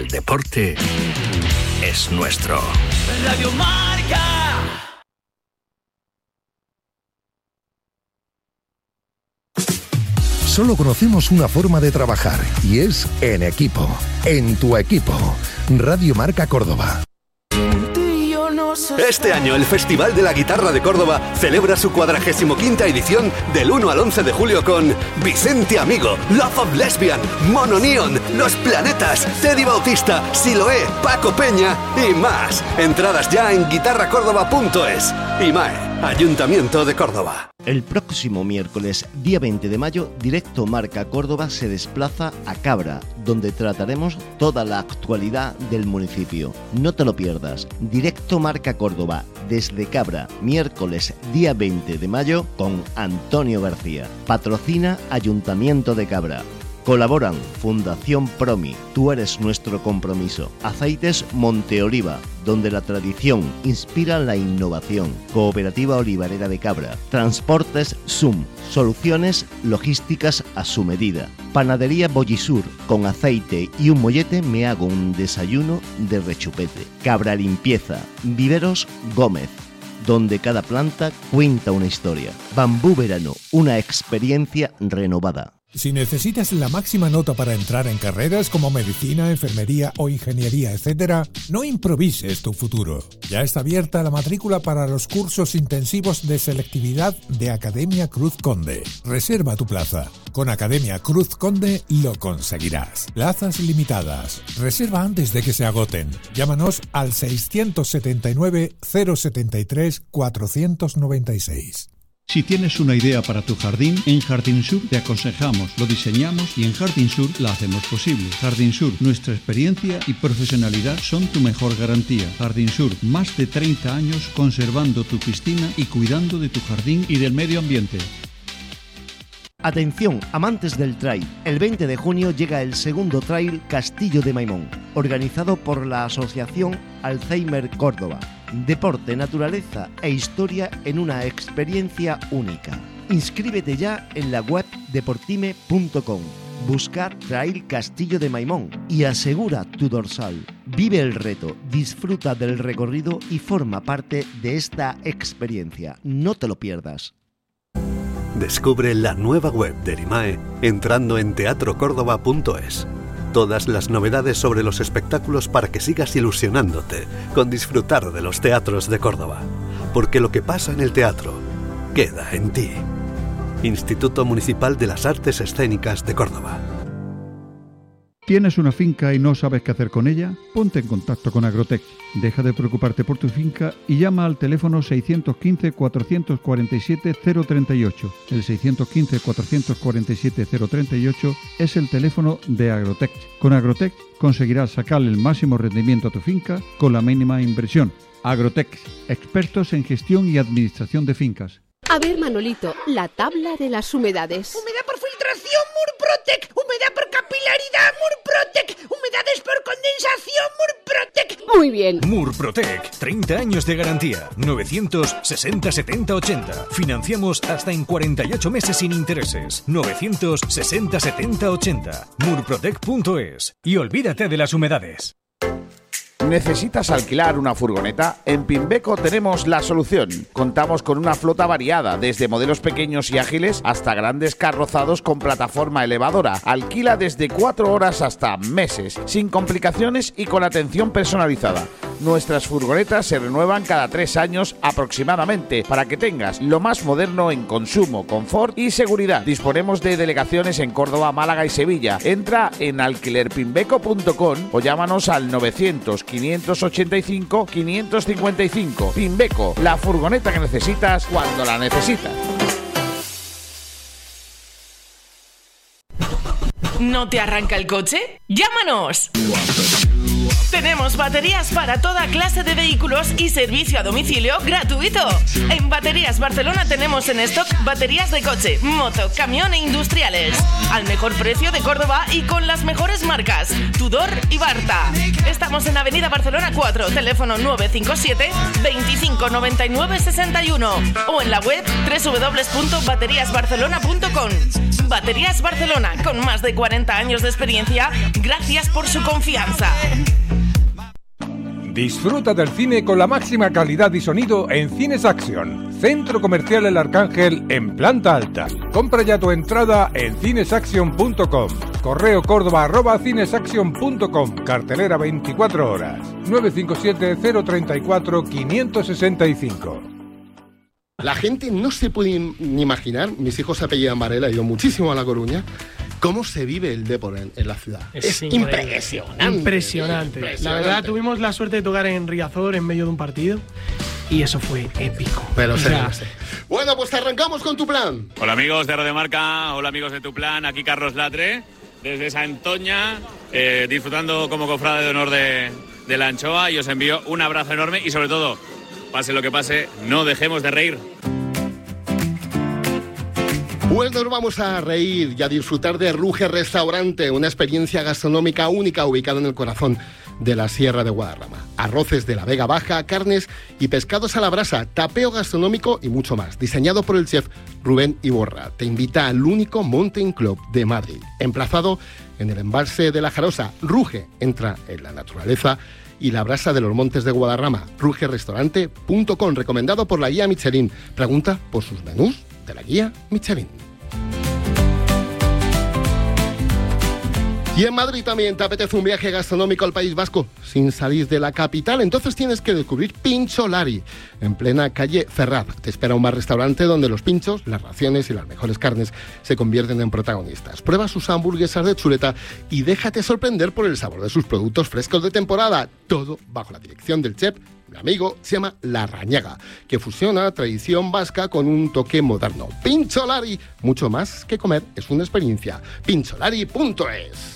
El deporte es nuestro. Radio Marca. Solo conocemos una forma de trabajar y es en equipo. En tu equipo. Radio Marca Córdoba. Este año el Festival de la Guitarra de Córdoba celebra su 45ª edición del 1 al 11 de julio con Vicente Amigo, Love of Lesbian, Mono Neon, Los Planetas, Teddy Bautista, Siloé, Paco Peña y más. Entradas ya en guitarracórdoba.es. IMAE, Ayuntamiento de Córdoba. El próximo miércoles, día 20 de mayo, Directo Marca Córdoba se desplaza a Cabra, donde trataremos toda la actualidad del municipio. No te lo pierdas. Directo Marca Córdoba, desde Cabra, miércoles, día 20 de mayo, con Antonio García. Patrocina Ayuntamiento de Cabra. Colaboran Fundación Promi, Tú eres nuestro compromiso. Aceites Monteoliva, donde la tradición inspira la innovación. Cooperativa Olivarera de Cabra. Transportes Sum, soluciones logísticas a su medida. Panadería Bollisur, con aceite y un mollete me hago un desayuno de rechupete. Cabra Limpieza, Viveros Gómez, donde cada planta cuenta una historia. Bambú Verano, una experiencia renovada. Si necesitas la máxima nota para entrar en carreras como medicina, enfermería o ingeniería, etc., no improvises tu futuro. Ya está abierta la matrícula para los cursos intensivos de selectividad de Academia Cruz Conde. Reserva tu plaza. Con Academia Cruz Conde lo conseguirás. Plazas limitadas. Reserva antes de que se agoten. Llámanos al 679 073 496. Si tienes una idea para tu jardín, en Jardín Sur te aconsejamos, lo diseñamos y en Jardín Sur la hacemos posible. Jardín Sur, nuestra experiencia y profesionalidad son tu mejor garantía. Jardín Sur, más de 30 años conservando tu piscina y cuidando de tu jardín y del medio ambiente. Atención, amantes del trail. El 20 de junio llega el segundo trail Castillo de Maimón, organizado por la Asociación Alzheimer Córdoba. Deporte, naturaleza e historia en una experiencia única. Inscríbete ya en la web deportime.com. Busca Trail Castillo de Maimón y asegura tu dorsal. Vive el reto, disfruta del recorrido y forma parte de esta experiencia. No te lo pierdas. Descubre la nueva web del IMAE entrando en teatrocórdoba.es. Todas las novedades sobre los espectáculos para que sigas ilusionándote con disfrutar de los teatros de Córdoba. Porque lo que pasa en el teatro queda en ti. Instituto Municipal de las Artes Escénicas de Córdoba. ¿Tienes una finca y no sabes qué hacer con ella? Ponte en contacto con Agrotech. Deja de preocuparte por tu finca y llama al teléfono 615-447-038. El 615-447-038 es el teléfono de Agrotech. Con Agrotech conseguirás sacarle el máximo rendimiento a tu finca con la mínima inversión. Agrotech, expertos en gestión y administración de fincas. A ver, Manolito, la tabla de las humedades. Humedad por filtración, Murprotec. Humedad por capilaridad, Murprotec. Humedades por condensación, Murprotec. Muy bien. Murprotec, 30 años de garantía. 960 70 80. Financiamos hasta en 48 meses sin intereses. 960 70 80. Murprotec.es. Y olvídate de las humedades. ¿Necesitas alquilar una furgoneta? En Pimbeco tenemos la solución. Contamos con una flota variada, desde modelos pequeños y ágiles hasta grandes carrozados con plataforma elevadora. Alquila desde 4 horas hasta meses, sin complicaciones y con atención personalizada. Nuestras furgonetas se renuevan cada 3 años aproximadamente, para que tengas lo más moderno en consumo, confort y seguridad. Disponemos de delegaciones en Córdoba, Málaga y Sevilla. Entra en alquilerpimbeco.com o llámanos al 900-585-555. Pimbeco, la furgoneta que necesitas cuando la necesitas. ¿No te arranca el coche? ¡Llámanos! Tenemos baterías para toda clase de vehículos y servicio a domicilio gratuito. En Baterías Barcelona tenemos en stock baterías de coche, moto, camión e industriales. Al mejor precio de Córdoba y con las mejores marcas, Tudor y Barta. Estamos en Avenida Barcelona 4, teléfono 957 25 99 61 o en la web www.bateriasbarcelona.com. Baterías Barcelona, con más de 40 años de experiencia, gracias por su confianza. Disfruta del cine con la máxima calidad y sonido en Cines Action, Centro Comercial El Arcángel en planta alta. Compra ya tu entrada en cinesaction.com. Correo córdoba@cinesaction.com. Cartelera 24 horas. 957 034 565. La gente no se puede ni imaginar, mis hijos se apellidan Varela, he ido muchísimo a La Coruña, cómo se vive el deporte en la ciudad. Es impresionante. La verdad, tuvimos la suerte de tocar en Riazor en medio de un partido y eso fue épico. Pero sé. Bueno, pues arrancamos con Tu Plan. Hola amigos de Radio Marca, hola amigos de Tu Plan, aquí Carlos Latre, desde Santoña, disfrutando como cofrade de honor de la anchoa, y os envío un abrazo enorme y sobre todo, pase lo que pase, no dejemos de reír. Pues nos vamos a reír y a disfrutar de Ruge Restaurante, una experiencia gastronómica única ubicada en el corazón de la Sierra de Guadarrama. Arroces de la Vega Baja, carnes y pescados a la brasa, tapeo gastronómico y mucho más. Diseñado por el chef Rubén Iborra. Te invita al único Mountain Club de Madrid, emplazado en el embalse de la Jarosa. Ruge entra en la naturaleza y la brasa de los montes de Guadarrama. rugerestaurante.com, recomendado por la guía Michelin. Pregunta por sus menús de la guía Michelin. Y en Madrid también te apetece un viaje gastronómico al País Vasco sin salir de la capital. Entonces tienes que descubrir Pincholari, en plena calle Ferraz. Te espera un bar-restaurante donde los pinchos, las raciones y las mejores carnes se convierten en protagonistas. Prueba sus hamburguesas de chuleta y déjate sorprender por el sabor de sus productos frescos de temporada. Todo bajo la dirección del chef, mi amigo, se llama La Rañaga, que fusiona tradición vasca con un toque moderno. Pincholari, mucho más que comer, es una experiencia. Pincholari.es.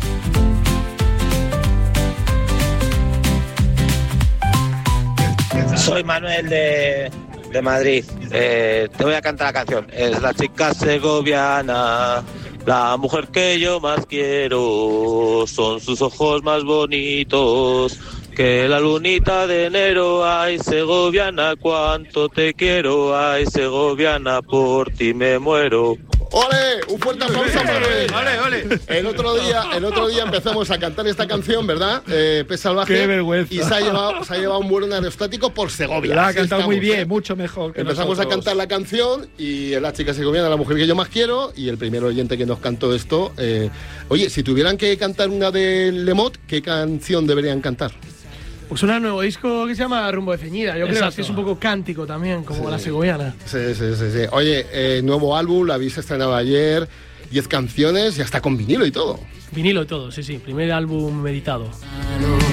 Soy Manuel de Madrid. Te voy a cantar la canción. Es la chica segoviana, la mujer que yo más quiero. Son sus ojos más bonitos que la lunita de enero. Ay, segoviana, cuánto te quiero. Ay, segoviana, por ti me muero. ¡Ole! Un fuerte aplauso, Manuel. ¡Ole! El otro día empezamos a cantar esta canción, ¿verdad? Pez Salvaje. ¡Qué vergüenza! Y se ha llevado un vuelo aerostático por Segovia. La ha cantado muy bien, mucho mejor que empezamos nosotros. A cantar la canción y la chica segoviana, la mujer que yo más quiero, y el primer oyente que nos cantó esto. Oye, si tuvieran que cantar una de Lemot, ¿qué canción deberían cantar? Pues un nuevo disco que se llama Rumbo de Ceñida. Yo creo que es un poco cántico también, como la segoviana. Sí. Oye, nuevo álbum, la habéis estrenado ayer, 10 canciones y hasta con vinilo y todo. Vinilo y todo, sí. Primer álbum meditado.